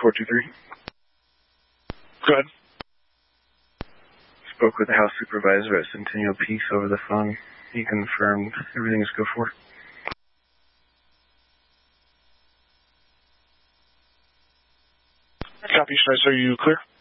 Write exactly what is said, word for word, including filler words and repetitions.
four two three. Go ahead. Spoke with the house supervisor at Centennial Peace over the phone. He confirmed everything is go for. Copy, Schneider. Are you clear?